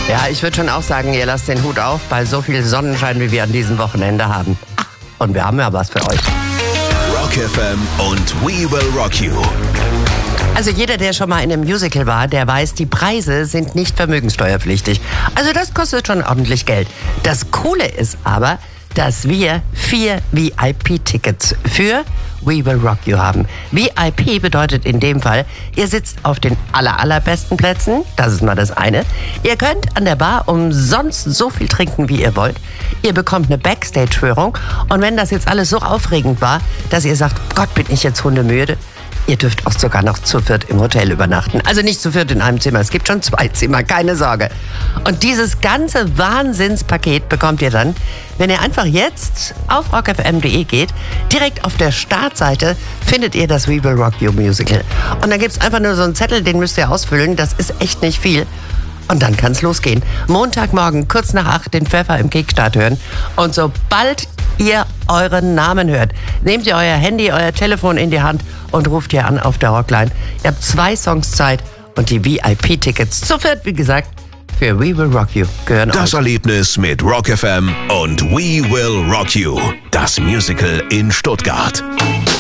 Ja, ich würde schon auch sagen, ihr lasst den Hut auf bei so viel Sonnenschein, wie wir an diesem Wochenende haben. Ach, und wir haben ja was für euch. Rock FM und We Will Rock You. Also jeder, der schon mal in einem Musical war, der weiß, die Preise sind nicht vermögenssteuerpflichtig. Also das kostet schon ordentlich Geld. Das Coole ist aber, dass wir 4 VIP-Tickets für We Will Rock You haben. VIP bedeutet in dem Fall, ihr sitzt auf den allerbesten Plätzen, das ist mal das eine. Ihr könnt an der Bar umsonst so viel trinken, wie ihr wollt. Ihr bekommt eine Backstage-Führung und wenn das jetzt alles so aufregend war, dass ihr sagt, Gott, bin ich jetzt hundemüde, ihr dürft auch sogar noch zu viert im Hotel übernachten. Also nicht zu viert in einem Zimmer, es gibt schon 2 Zimmer, keine Sorge. Und dieses ganze Wahnsinnspaket bekommt ihr dann, wenn ihr einfach jetzt auf rockfm.de geht, direkt auf der Startseite findet ihr das We Will Rock You Musical. Und dann gibt's einfach nur so einen Zettel, den müsst ihr ausfüllen, das ist echt nicht viel. Und dann kann's losgehen. Montagmorgen, kurz nach 8, den Pfeffer im Kickstart hören. Und sobald ihr euren Namen hört, nehmt ihr euer Handy, euer Telefon in die Hand und ruft hier an auf der Rockline. Ihr habt 2 Songs Zeit und die VIP-Tickets zu viert, wie gesagt, für We Will Rock You gehören Das euch. Erlebnis mit Rock FM und We Will Rock You. Das Musical in Stuttgart.